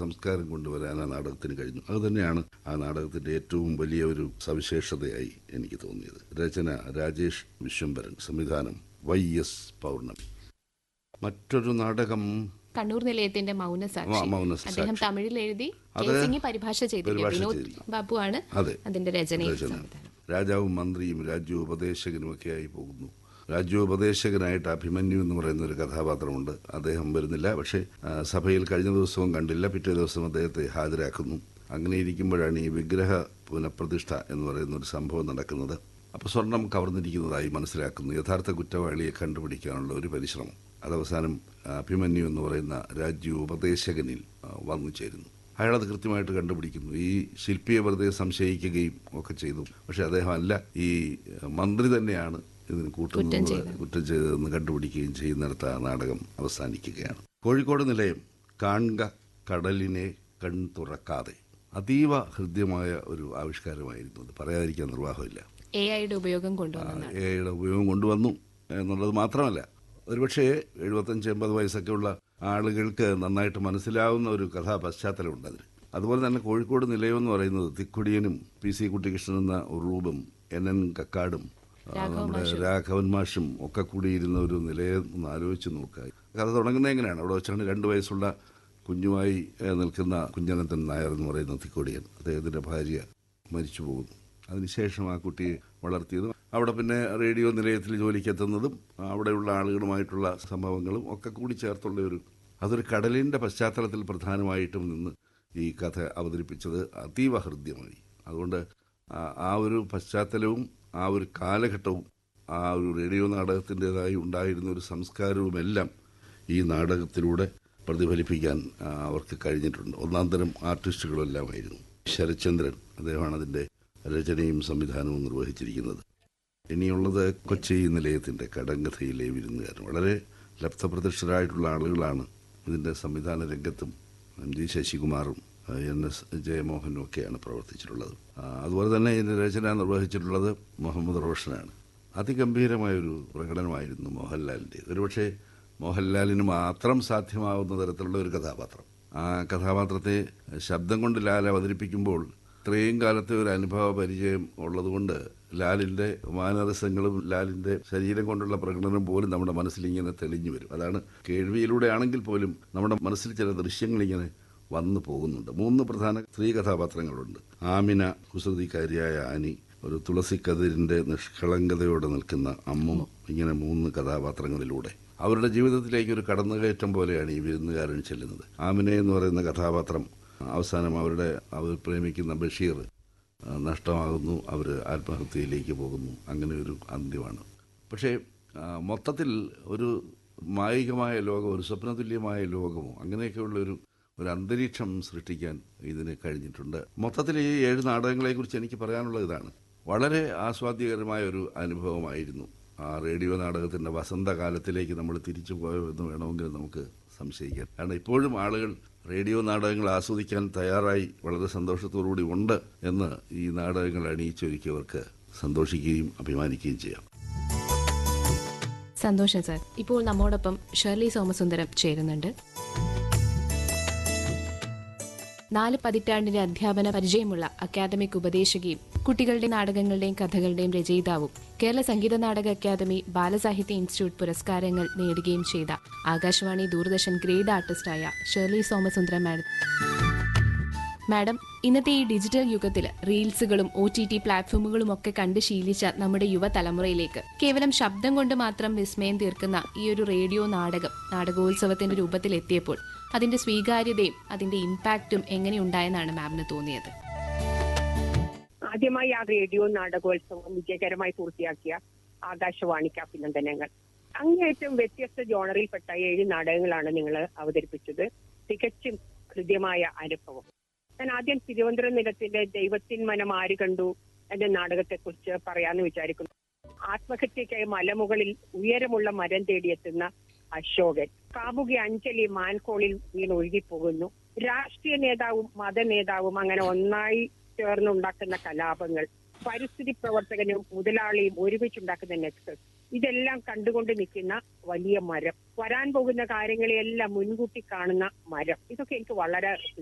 സംസ്കാരം കൊണ്ടുവരാൻ ആ നാടകത്തിന് കഴിഞ്ഞു. അതുതന്നെയാണ് ആ നാടകത്തിന്റെ ഏറ്റവും വലിയ ഒരു സവിശേഷതയായി എനിക്ക് തോന്നിയത്. രചന രാജേഷ് വിശ്വംഭരൻ, സംവിധാനം YS പൗർണമി. മറ്റൊരു നാടകം കണ്ണൂർ നിലയത്തിന്റെ മൗനസാക്ഷി. അദ്ദേഹം തമിഴിൽ എഴുതി പരിഭാഷ ചെയ്തിരിക്കുക. വിനോദ് ബാബു ആണ് അതിന്റെ രചനയും. രാജാവും മന്ത്രിയും രാജ്യോപദേശകനുമൊക്കെയായി പോകുന്നു. രാജ്യോപദേശകനായിട്ട് അഭിമന്യു എന്ന് പറയുന്ന ഒരു കഥാപാത്രമുണ്ട്. അദ്ദേഹം വരുന്നില്ല. പക്ഷേ സഭയിൽ കഴിഞ്ഞ ദിവസവും കണ്ടില്ല. പിറ്റേ ദിവസം അദ്ദേഹത്തെ ഹാജരാക്കുന്നു. അങ്ങനെ ഇരിക്കുമ്പോഴാണ് ഈ വിഗ്രഹ പുനഃപ്രതിഷ്ഠ എന്ന് പറയുന്ന ഒരു സംഭവം നടക്കുന്നത്. അപ്പോൾ സ്വർണം കവർന്നിരിക്കുന്നതായി മനസ്സിലാക്കുന്നു. യഥാർത്ഥ കുറ്റവാളിയെ കണ്ടുപിടിക്കാനുള്ള ഒരു പരിശ്രമം. അതവസാനം അഭിമന്യു എന്ന് പറയുന്ന രാജ്യോപദേശകനിൽ വന്നു ചേരുന്നു. അയാളത് കൃത്യമായിട്ട് കണ്ടുപിടിക്കുന്നു. ഈ ശില്പിയെ വെറുതെ സംശയിക്കുകയും ഒക്കെ ചെയ്തു. പക്ഷെ അദ്ദേഹം അല്ല, ഈ മന്ത്രി തന്നെയാണ് ഇതിന് കുറ്റം ചെയ്തതെന്ന് കണ്ടുപിടിക്കുകയും ചെയ്യുന്നിടത്ത് ആ നാടകം അവസാനിക്കുകയാണ്. കോഴിക്കോട് നിലയം കാൺക കടലിനെ കൺ തുറക്കാതെ. അതീവ ഹൃദ്യമായ ഒരു ആവിഷ്കാരമായിരുന്നു. അത് പറയാതിരിക്കാൻ നിർവാഹമില്ല. AI-യുടെ ഉപയോഗം കൊണ്ടുവന്നു എന്നുള്ളത് മാത്രമല്ല, ഒരുപക്ഷെ 75-80 വയസ്സൊക്കെ ഉള്ള ആളുകൾക്ക് നന്നായിട്ട് മനസ്സിലാവുന്ന ഒരു കഥാ പശ്ചാത്തലമുണ്ട് അതിന്. അതുപോലെ തന്നെ കോഴിക്കോട് നിലയം എന്ന് പറയുന്നത് തിക്കുടിയനും PC കുട്ടികൃഷ്ണൻ എന്ന ഉറൂബും NN കക്കാടും നമ്മുടെ രാഘവൻ മാഷും ഒക്കെ കൂടിയിരുന്ന ഒരു നിലയം ഒന്ന് ആലോചിച്ച് നോക്കുക. കഥ തുടങ്ങുന്നത് എങ്ങനെയാണ്? അവിടെ വെച്ചാണ് 2 വയസ്സുള്ള കുഞ്ഞുമായി നിൽക്കുന്ന കുഞ്ഞനന്തൻ നായർ എന്ന് പറയുന്ന തിക്കുടിയൻ. അദ്ദേഹത്തിന്റെ ഭാര്യ മരിച്ചു പോകുന്നു. അതിനുശേഷം ആ കുട്ടിയെ വളർത്തിയതും അവിടെ പിന്നെ റേഡിയോ നിലയത്തിൽ ജോലിക്കെത്തുന്നതും അവിടെയുള്ള ആളുകളുമായിട്ടുള്ള സംഭവങ്ങളും ഒക്കെ കൂടി ചേർത്തുള്ള അതൊരു കടലിൻ്റെ പശ്ചാത്തലത്തിൽ പ്രധാനമായിട്ടും നിന്ന് ഈ കഥ അവതരിപ്പിച്ചത് അതീവ ഹൃദ്യമായി. അതുകൊണ്ട് ആ ഒരു പശ്ചാത്തലവും ആ ഒരു കാലഘട്ടവും ആ ഒരു റേഡിയോ നാടകത്തിൻ്റെതായി ഉണ്ടായിരുന്ന ഒരു സംസ്കാരവുമെല്ലാം ഈ നാടകത്തിലൂടെ പ്രതിഫലിപ്പിക്കാൻ അവർക്ക് കഴിഞ്ഞിട്ടുണ്ട്. ഒന്നാം തരം ആർട്ടിസ്റ്റുകളെല്ലാമായിരുന്നു. ശരത്ചന്ദ്രൻ, അദ്ദേഹമാണ് അതിൻ്റെ രചനയും സംവിധാനവും നിർവഹിച്ചിരിക്കുന്നത്. ഇനിയുള്ളത് കൊച്ചി നിലയത്തിൻ്റെ കടങ്കഥയിലെ വിരുന്നുകാരൻ. വളരെ ലബ്ധപ്രതിഷ്ഠരായിട്ടുള്ള ആളുകളാണ് ഇതിൻ്റെ സംവിധാന രംഗത്തും. MG ശശികുമാറും NS ജയമോഹനും ഒക്കെയാണ് പ്രവർത്തിച്ചിട്ടുള്ളത്. അതുപോലെ തന്നെ ഇതിൻ്റെ രചന നിർവഹിച്ചിട്ടുള്ളത് മുഹമ്മദ് റോഷനാണ്. അതിഗംഭീരമായൊരു പ്രകടനമായിരുന്നു മോഹൻലാലിൻ്റെ. ഒരുപക്ഷെ മോഹൻലാലിന് മാത്രം സാധ്യമാവുന്ന തരത്തിലുള്ള ഒരു കഥാപാത്രം. ആ കഥാപാത്രത്തെ ശബ്ദം കൊണ്ട് ലാൽ അവതരിപ്പിക്കുമ്പോൾ ഇത്രയും കാലത്തെ ഒരു അനുഭവ പരിചയം ഉള്ളതുകൊണ്ട് ലാലിൻ്റെ മാനരസങ്ങളും ലാലിൻ്റെ ശരീരം കൊണ്ടുള്ള പ്രകടനം പോലും നമ്മുടെ മനസ്സിൽ ഇങ്ങനെ തെളിഞ്ഞു വരും. അതാണ് കേൾവിയിലൂടെ ആണെങ്കിൽ പോലും നമ്മുടെ മനസ്സിൽ ചില ദൃശ്യങ്ങൾ ഇങ്ങനെ വന്നു പോകുന്നുണ്ട്. 3 പ്രധാന സ്ത്രീ കഥാപാത്രങ്ങളുണ്ട്. ആമിന, കുസൃതിക്കാരിയായ ആനി, ഒരു തുളസിക്കതിരിൻ്റെ നിഷ്കളങ്കതയോടെ നിൽക്കുന്ന അമ്മും. ഇങ്ങനെ 3 കഥാപാത്രങ്ങളിലൂടെ അവരുടെ ജീവിതത്തിലേക്ക് ഒരു കടന്നുകയറ്റം പോലെയാണ് ഈ വിരുന്നുകാരൻ ചെല്ലുന്നത്. ആമിന എന്ന് പറയുന്ന കഥാപാത്രം അവസാനം അവർ പ്രേമിക്കുന്ന ബഷീർ നഷ്ടമാകുന്നു. അവർ ആത്മഹത്യയിലേക്ക് പോകുന്നു. അങ്ങനെ ഒരു അന്ത്യമാണ്. പക്ഷേ മൊത്തത്തിൽ ഒരു മായികമായ ലോകം, ഒരു സ്വപ്നതുല്യമായ ലോകമോ അങ്ങനെയൊക്കെയുള്ള ഒരു അന്തരീക്ഷം സൃഷ്ടിക്കാൻ ഇതിന് കഴിഞ്ഞിട്ടുണ്ട്. മൊത്തത്തിൽ ഈ 7 നാടകങ്ങളെക്കുറിച്ച് എനിക്ക് പറയാനുള്ളത് ഇതാണ്. വളരെ ആസ്വാദ്യകരമായ ഒരു അനുഭവമായിരുന്നു. ആ റേഡിയോ നാടകത്തിൻ്റെ വസന്തകാലത്തിലേക്ക് നമ്മൾ തിരിച്ചു പോയോ എന്ന് വേണമെങ്കിൽ നമുക്ക് സംശയിക്കാം. കാരണം ഇപ്പോഴും ആളുകൾ റേഡിയോ നാടകങ്ങൾ ആസ്വദിക്കാൻ തയ്യാറായി വളരെ സന്തോഷത്തോടുകൂടി ഉണ്ട് എന്ന് ഈ നാടകങ്ങൾ അണിയിച്ചൊരുക്കിയവർക്ക് സന്തോഷിക്കുകയും അഭിമാനിക്കുകയും ചെയ്യാം. സന്തോഷം സർ. ഇപ്പോൾ നമ്മോടൊപ്പം ഷേർലി സോമസുന്ദരം ചേരുന്നുണ്ട്. 4 പതിറ്റാണ്ടിന്റെ അധ്യാപന പരിചയമുള്ള അക്കാദമിക് ഉപദേശകയും കുട്ടികളുടെ നാടകങ്ങളുടെയും കഥകളുടെയും രചയിതാവും കേരള സംഗീത നാടക അക്കാദമി ബാലസാഹിത്യ ഇൻസ്റ്റിറ്റ്യൂട്ട് പുരസ്കാരങ്ങൾ നേടുകയും ചെയ്ത ആകാശവാണി ദൂരദർശൻ ഗ്രേഡ് ആർട്ടിസ്റ്റായ ഷേർലി സോമസുന്ദരം മാഡം, ഇന്നത്തെ ഈ ഡിജിറ്റൽ യുഗത്തിൽ റീൽസുകളും OTT പ്ലാറ്റ്ഫോമുകളും ഒക്കെ കണ്ട് ശീലിച്ച നമ്മുടെ യുവതലമുറയിലേക്ക് കേവലം ശബ്ദം കൊണ്ട് മാത്രം വിസ്മയം തീർക്കുന്ന ഈ ഒരു റേഡിയോ നാടകോത്സവത്തിന്റെ രൂപത്തിൽ എത്തിയപ്പോൾ അതിന്റെ സ്വീകാര്യതയും അതിന്റെ ഇമ്പാക്റ്റും എങ്ങനെയുണ്ടായെന്നാണ് മാമിന് തോന്നിയത്? ആദ്യമായി ആ റേഡിയോ നാടകോത്സവം വിജയകരമായി പൂർത്തിയാക്കിയ ആകാശവാണിക്ക് അഭിനന്ദനങ്ങൾ. അങ്ങേയറ്റം വ്യത്യസ്ത ജോണറിൽപ്പെട്ട 7 നാടകങ്ങളാണ് നിങ്ങൾ അവതരിപ്പിച്ചത്. തികച്ചും ഹൃദ്യമായ അനുഭവം. ഞാൻ ആദ്യം തിരുവനന്തപുരം നിലത്തിന്റെ ദൈവത്തിൻ മനം ആര് കണ്ടു എന്ന നാടകത്തെ കുറിച്ച് പറയാന്ന് വിചാരിക്കുന്നു. ആത്മഹത്യക്കായി മലമുകളിൽ ഉയരമുള്ള മരം തേടിയെത്തുന്ന അശോകൻ, കാമുകി അഞ്ജലി മാൻകോളിൽ വീണ് ഒഴുകിപ്പോകുന്നു. രാഷ്ട്രീയ നേതാവും മതനേതാവും അങ്ങനെ ഒന്നായി ചേർന്നുണ്ടാക്കുന്ന കലാപങ്ങൾ, പരിസ്ഥിതി പ്രവർത്തകനും മുതലാളിയും ഒരുമിച്ചുണ്ടാക്കുന്ന നെക്സസ്, ഇതെല്ലാം കണ്ടുകൊണ്ട് നിൽക്കുന്ന വലിയ മരം, വരാൻ പോകുന്ന കാര്യങ്ങളെല്ലാം മുൻകൂട്ടി കാണുന്ന മരം, ഇതൊക്കെ എനിക്ക് വളരെ